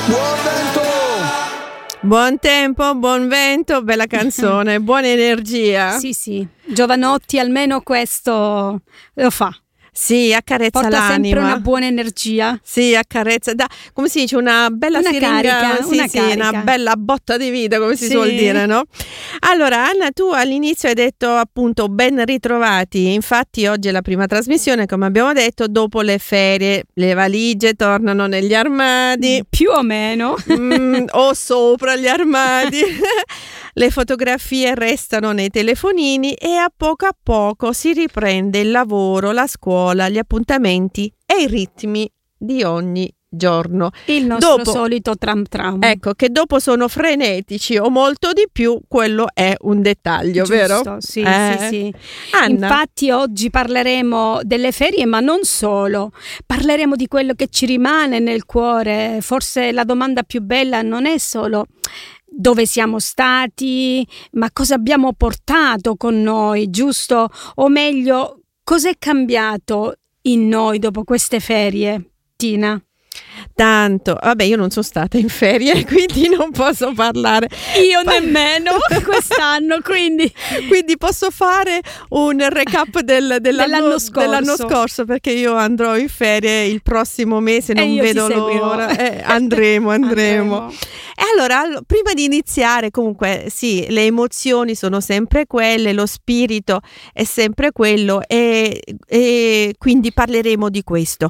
Buon vento! Buon tempo, buon vento, bella canzone, buona energia. Sì, Jovanotti almeno questo lo fa. Sì, accarezza Porta l'anima. sempre una buona energia. Sì, accarezza, come si dice, una bella una siringa, carica, sì, una carica. una bella botta di vita, come si Sì. suol dire, no? Allora, Anna, tu all'inizio hai detto appunto ben ritrovati. Infatti oggi è la prima trasmissione, come abbiamo detto, dopo le ferie. Le valigie tornano negli armadi. Più o meno. O sopra gli armadi. Le fotografie restano nei telefonini e a poco si riprende il lavoro, la scuola, gli appuntamenti e i ritmi di ogni giorno. Il nostro solito tram. Ecco, che dopo sono frenetici o molto di più, quello è un dettaglio, Giusto, vero? Sì. Anna. Infatti oggi parleremo delle ferie, ma non solo. Parleremo di quello che ci rimane nel cuore. Forse la domanda più bella non è solo dove siamo stati, ma cosa abbiamo portato con noi, giusto? O meglio, cos'è cambiato in noi dopo queste ferie, Tina? Tanto, vabbè, io non sono stata in ferie, quindi non posso parlare. Io nemmeno quest'anno, quindi posso fare un recap dell'anno scorso, perché io andrò in ferie il prossimo mese, non vedo l'ora. Andremo. E allora, prima di iniziare, comunque, sì, le emozioni sono sempre quelle, lo spirito è sempre quello e quindi parleremo di questo.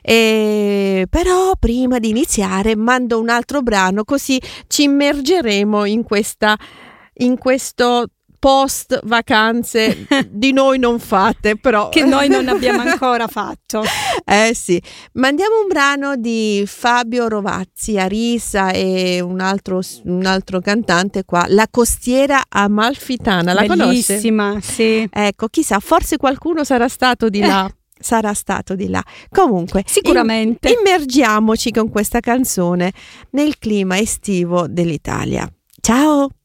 Però prima di iniziare mando un altro brano, così ci immergeremo in questo post vacanze di noi non fatte, però che noi non abbiamo ancora fatto. Sì, mandiamo un brano di Fabio Rovazzi, Arisa e un altro cantante qua, La Costiera Amalfitana. La conosce? Bellissima, sì. Ecco, chissà, forse qualcuno sarà stato di là. Sarà stato di là. Comunque, sicuramente immergiamoci con questa canzone nel clima estivo dell'Italia. Ciao!